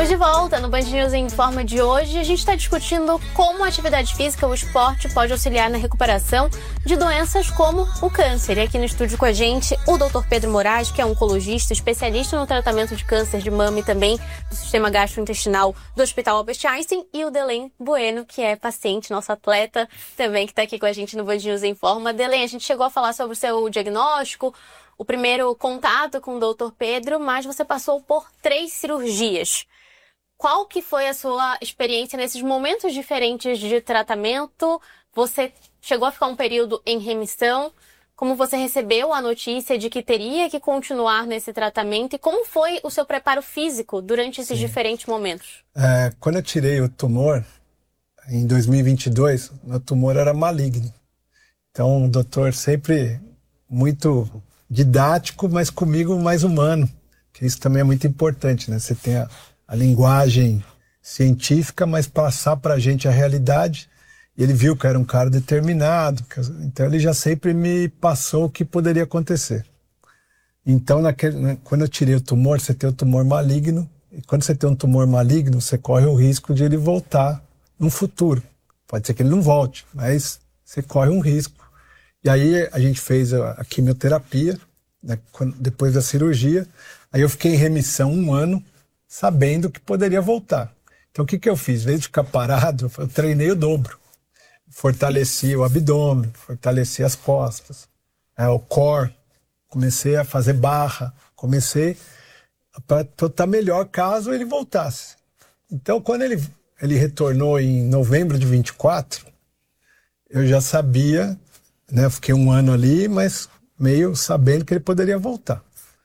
De volta no Band News Informa de hoje, a gente está discutindo como a atividade física, o esporte, pode auxiliar na recuperação de doenças como o câncer. E aqui no estúdio com a gente, o Dr. Pedro Moraes, que é oncologista, especialista no tratamento de câncer de mama e também do sistema gastrointestinal do Hospital Albert Einstein, e o Delém Bueno, que é paciente, nosso atleta, também que está aqui com a gente no Band News Informa. Delém, a gente chegou a falar sobre o seu diagnóstico, o primeiro contato com o Dr. Pedro, mas você passou por 3 cirurgias. Qual que foi a sua experiência nesses momentos diferentes de tratamento? Você chegou a ficar um período em remissão? Como você recebeu a notícia de que teria que continuar nesse tratamento? E como foi o seu preparo físico durante esses diferentes momentos? Quando eu tirei o tumor, em 2022, meu tumor era maligno. Então, o doutor sempre muito didático, mas comigo mais humano. Que isso também é muito importante, né? Você tem a linguagem científica, mas passar para a gente a realidade. E ele viu que eu era um cara determinado, então ele já sempre me passou o que poderia acontecer. Então, quando eu tirei o tumor, você tem o tumor maligno, e quando você tem um tumor maligno, você corre o risco de ele voltar no futuro. Pode ser que ele não volte, mas você corre um risco. E aí a gente fez a quimioterapia, né, depois da cirurgia, aí eu fiquei em remissão 1 ano, sabendo que poderia voltar. Então o que eu fiz? Em vez de ficar parado, eu treinei o dobro. Fortaleci o abdômen, fortaleci as costas, o core, comecei a fazer barra, comecei para estar melhor caso ele voltasse. Então quando ele retornou em novembro de 24, eu já sabia, né, eu fiquei 1 ano ali, mas meio sabendo que ele poderia voltar.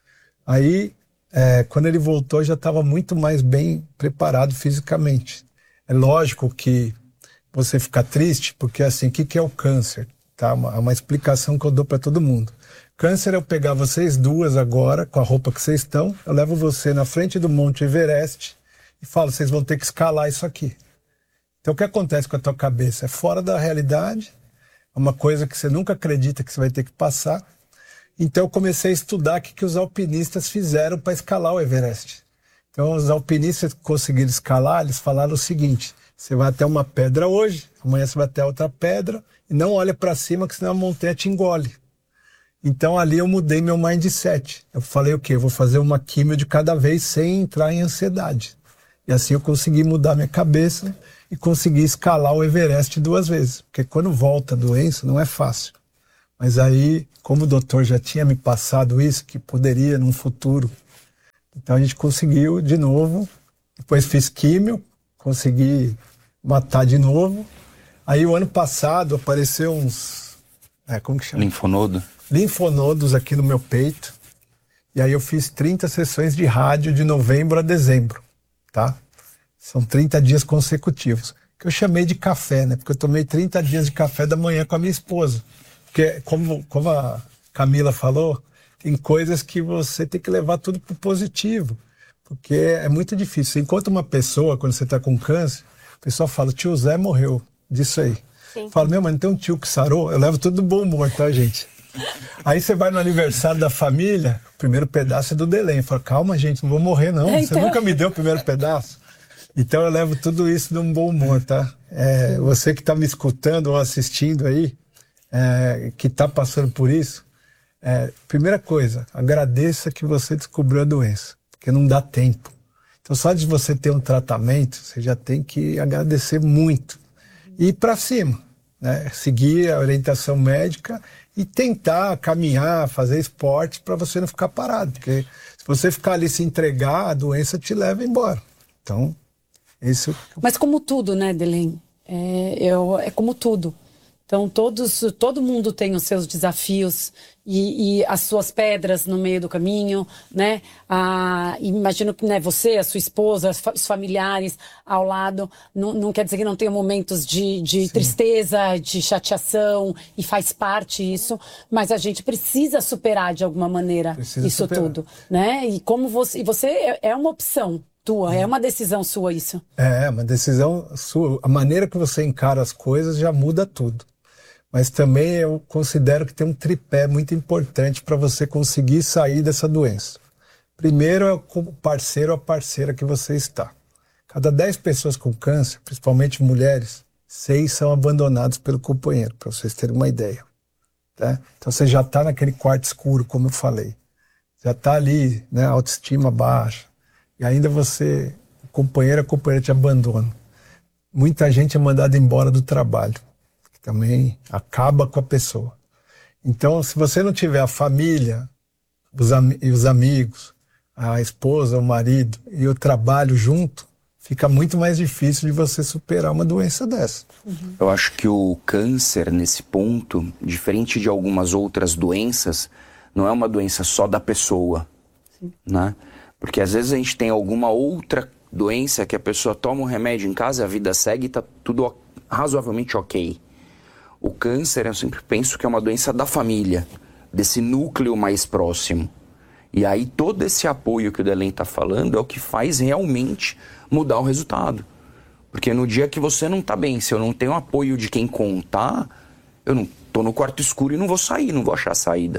Aí, quando ele voltou, eu já estava muito mais bem preparado fisicamente. É lógico que você fica triste, porque assim, o que é o câncer? Tá? Uma explicação que eu dou para todo mundo. Câncer é eu pegar vocês duas agora, com a roupa que vocês estão, eu levo você na frente do Monte Everest e falo, vocês vão ter que escalar isso aqui. Então o que acontece com a tua cabeça? É fora da realidade, é uma coisa que você nunca acredita que você vai ter que passar. Então eu comecei a estudar o que os alpinistas fizeram para escalar o Everest. Então os alpinistas que conseguiram escalar, eles falaram o seguinte, você vai até uma pedra hoje, amanhã você vai até outra pedra, e não olha para cima que senão a montanha te engole. Então ali eu mudei meu mindset. Eu falei o quê? Eu vou fazer uma quimio de cada vez sem entrar em ansiedade. E assim eu consegui mudar minha cabeça e consegui escalar o Everest 2 vezes. Porque quando volta a doença não é fácil. Mas aí, como o doutor já tinha me passado isso, que poderia num futuro, então a gente conseguiu de novo, depois fiz químio, consegui matar de novo. Aí o ano passado apareceu uns, como que chama? Linfonodos aqui no meu peito, e aí eu fiz 30 sessões de rádio de novembro a dezembro, tá? São 30 dias consecutivos, que eu chamei de café, né? Porque eu tomei 30 dias de café da manhã com a minha esposa. Porque, como a Camila falou, tem coisas que você tem que levar tudo pro positivo. Porque é muito difícil. Você encontra uma pessoa, quando você está com câncer, o pessoal fala, tio Zé morreu disso aí. Sim. Fala, meu, mas não tem um tio que sarou? Eu levo tudo do bom humor, tá, gente? Aí você vai no aniversário da família, o primeiro pedaço é do Delém. Fala, calma, gente, não vou morrer, não. Então... Você nunca me deu o primeiro pedaço. Então eu levo tudo isso de um bom humor, tá? Você que está me escutando ou assistindo aí, que está passando por isso, primeira coisa, agradeça que você descobriu a doença, porque não dá tempo. Então só de você ter um tratamento, você já tem que agradecer muito. E ir para cima, né? Seguir a orientação médica e tentar caminhar, fazer esporte para você não ficar parado, porque se você ficar ali se entregar, a doença te leva embora. Então, isso... Mas como tudo, né, Delém? É como tudo. Então, todo mundo tem os seus desafios e as suas pedras no meio do caminho, né? Imagino que, né, você, a sua esposa, os familiares ao lado, não quer dizer que não tenha momentos de tristeza, de chateação, e faz parte isso, mas a gente precisa superar de alguma maneira isso tudo, né? E você é uma opção tua, é uma decisão sua isso. É uma decisão sua. A maneira que você encara as coisas já muda tudo. Mas também eu considero que tem um tripé muito importante para você conseguir sair dessa doença. Primeiro é o parceiro ou a parceira que você está. Cada 10 pessoas com câncer, principalmente mulheres, 6 são abandonados pelo companheiro, para vocês terem uma ideia. Tá? Então você já está naquele quarto escuro, como eu falei. Já está ali, né, autoestima baixa. E ainda você, a companheira te abandona. Muita gente é mandada embora do trabalho, que também acaba com a pessoa. Então, se você não tiver a família, os amigos, a esposa, o marido e o trabalho junto, fica muito mais difícil de você superar uma doença dessa. Eu acho que o câncer, nesse ponto, diferente de algumas outras doenças, não é uma doença só da pessoa, né? Porque às vezes a gente tem alguma outra doença que a pessoa toma um remédio em casa, a vida segue e tá tudo razoavelmente ok. O câncer, eu sempre penso que é uma doença da família, desse núcleo mais próximo. E aí todo esse apoio que o Delen está falando é o que faz realmente mudar o resultado. Porque no dia que você não está bem, se eu não tenho apoio de quem contar, eu não tô no quarto escuro e não vou sair, não vou achar saída.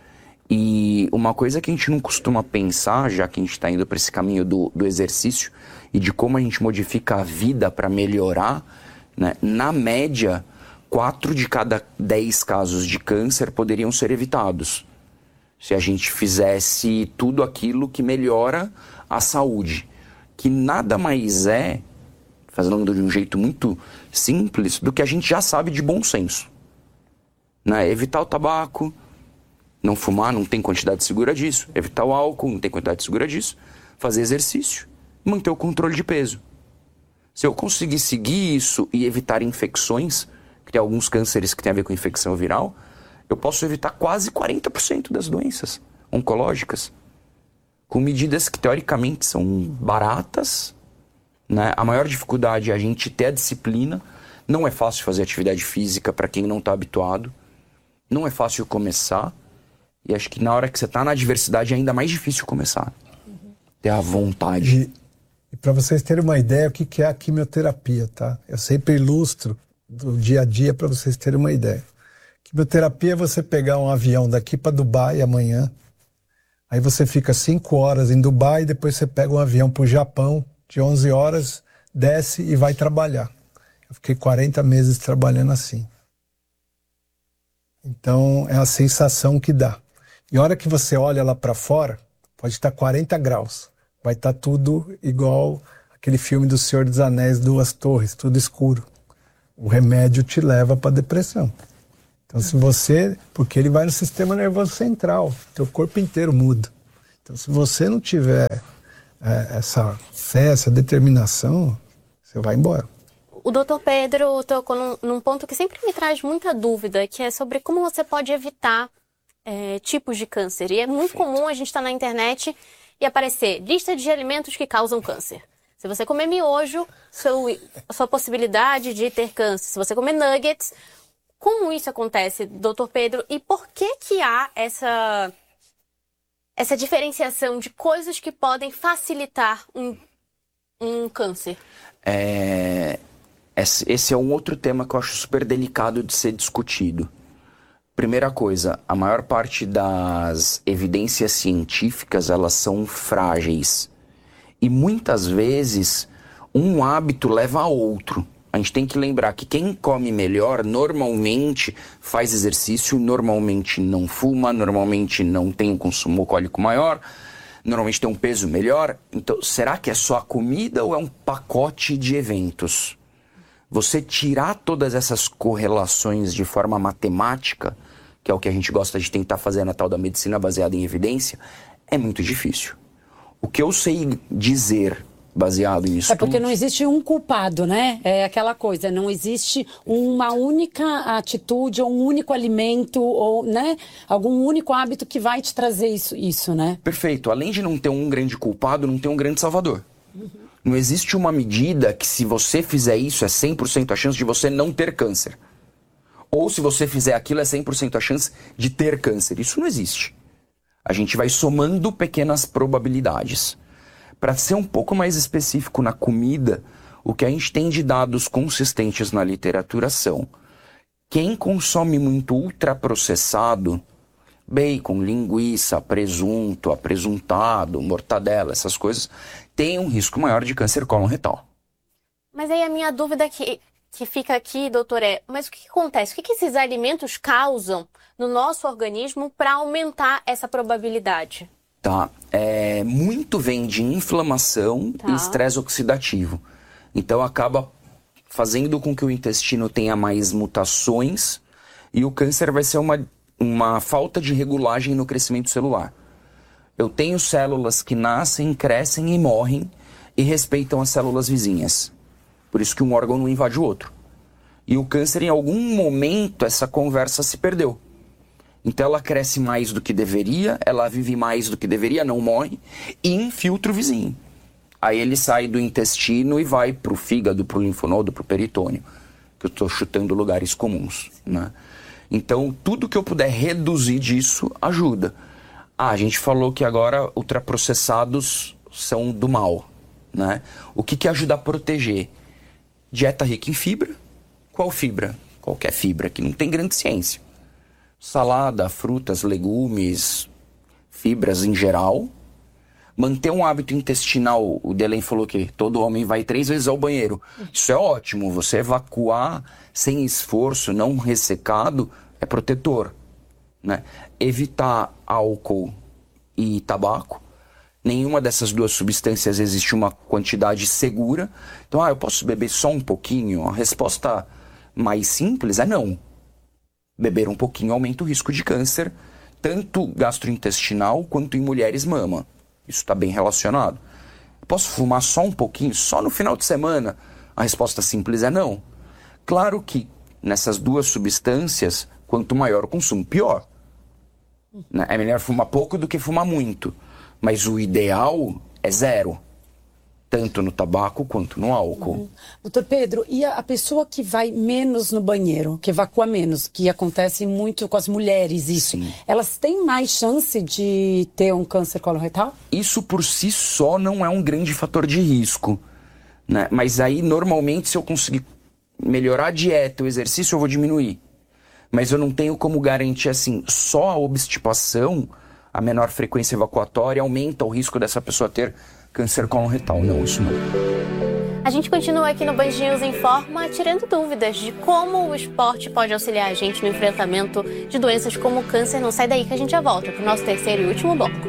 E uma coisa que a gente não costuma pensar, já que a gente está indo para esse caminho do exercício e de como a gente modifica a vida para melhorar, né? Na média, 4 de cada 10 casos de câncer poderiam ser evitados se a gente fizesse tudo aquilo que melhora a saúde, que nada mais é, fazendo de um jeito muito simples, do que a gente já sabe de bom senso, né? Evitar o tabaco, não fumar, não tem quantidade segura disso. Evitar o álcool, não tem quantidade segura disso. Fazer exercício, manter o controle de peso. Se eu conseguir seguir isso e evitar infecções, que tem alguns cânceres que tem a ver com infecção viral, eu posso evitar quase 40% das doenças oncológicas, com medidas que teoricamente são baratas, né? A maior dificuldade é a gente ter a disciplina. Não é fácil fazer atividade física para quem não está habituado. Não é fácil começar. E acho que na hora que você está na adversidade é ainda mais difícil começar. Ter a vontade. E para vocês terem uma ideia, o que é a quimioterapia, tá? Eu sempre ilustro do dia a dia para vocês terem uma ideia. Quimioterapia é você pegar um avião daqui para Dubai amanhã, aí você fica 5 horas em Dubai, depois você pega um avião para o Japão de 11 horas, desce e vai trabalhar. Eu fiquei 40 meses trabalhando assim. Então é a sensação que dá. E a hora que você olha lá para fora, pode estar 40 graus. Vai estar tudo igual aquele filme do Senhor dos Anéis, Duas Torres, tudo escuro. O remédio te leva para depressão. Então se você... Porque ele vai no sistema nervoso central. Teu corpo inteiro muda. Então se você não tiver essa fé, essa determinação, você vai embora. O doutor Pedro tocou num ponto que sempre me traz muita dúvida, que é sobre como você pode evitar tipos de câncer. E é muito comum a gente estar na internet e aparecer lista de alimentos que causam câncer. Se você comer miojo, a sua possibilidade de ter câncer. Se você comer nuggets, como isso acontece, doutor Pedro? E por que há essa diferenciação de coisas que podem facilitar um câncer? Esse é um outro tema que eu acho super delicado de ser discutido. Primeira coisa, a maior parte das evidências científicas, elas são frágeis. E muitas vezes, um hábito leva a outro. A gente tem que lembrar que quem come melhor, normalmente faz exercício, normalmente não fuma, normalmente não tem um consumo alcoólico maior, normalmente tem um peso melhor. Então, será que é só a comida ou é um pacote de eventos? Você tirar todas essas correlações de forma matemática, que é o que a gente gosta de tentar fazer na tal da medicina baseada em evidência, é muito difícil. O que eu sei dizer baseado em estudos... porque não existe um culpado, né? É aquela coisa, não existe uma única atitude ou um único alimento ou, né, algum único hábito que vai te trazer isso, né? Perfeito. Além de não ter um grande culpado, não tem um grande salvador. Não existe uma medida que se você fizer isso é 100% a chance de você não ter câncer. Ou se você fizer aquilo é 100% a chance de ter câncer. Isso não existe. A gente vai somando pequenas probabilidades. Para ser um pouco mais específico na comida, o que a gente tem de dados consistentes na literatura são: quem consome muito ultraprocessado, bacon, linguiça, presunto, apresuntado, mortadela, essas coisas, tem um risco maior de câncer cólon retal. Mas aí a minha dúvida que fica aqui, doutor, mas o que acontece? O que esses alimentos causam no nosso organismo para aumentar essa probabilidade? Tá. Muito vem de inflamação e estresse oxidativo. Então acaba fazendo com que o intestino tenha mais mutações e o câncer vai ser uma falta de regulagem no crescimento celular. Eu tenho células que nascem, crescem e morrem e respeitam as células vizinhas. Por isso que um órgão não invade o outro. E o câncer, em algum momento, essa conversa se perdeu. Então ela cresce mais do que deveria, ela vive mais do que deveria, não morre, e infiltra o vizinho. Aí ele sai do intestino e vai pro fígado, pro linfonodo, pro peritônio. Que eu estou chutando lugares comuns, né? Então, tudo que eu puder reduzir disso, ajuda. A gente falou que agora ultraprocessados são do mal, né? O que ajuda a proteger? Dieta rica em fibra. Qual fibra? Qualquer fibra, que não tem grande ciência. Salada, frutas, legumes, fibras em geral. Manter um hábito intestinal, o Delen falou que todo homem vai 3 vezes ao banheiro. Isso é ótimo, você evacuar sem esforço, não ressecado, é protetor, né? Evitar álcool e tabaco. Nenhuma dessas duas substâncias existe uma quantidade segura. Então, eu posso beber só um pouquinho? A resposta mais simples é não. Beber um pouquinho aumenta o risco de câncer, tanto gastrointestinal quanto em mulheres mama. Isso está bem relacionado. Posso fumar só um pouquinho, só no final de semana? A resposta simples é não. Claro que nessas duas substâncias, quanto maior o consumo, pior. Né? É melhor fumar pouco do que fumar muito. Mas o ideal é 0. Tanto no tabaco quanto no álcool. Doutor Pedro, e a pessoa que vai menos no banheiro, que evacua menos, que acontece muito com as mulheres isso, Sim. Elas têm mais chance de ter um câncer coloretal? Isso por si só não é um grande fator de risco, né? Mas aí, normalmente, se eu conseguir melhorar a dieta, o exercício, eu vou diminuir. Mas eu não tenho como garantir, assim, só a obstipação, a menor frequência evacuatória, aumenta o risco dessa pessoa ter câncer coloretal. Não, isso não. A gente continua aqui no Band News Informa, tirando dúvidas de como o esporte pode auxiliar a gente no enfrentamento de doenças como o câncer. Não sai daí que a gente já volta para o nosso terceiro e último bloco.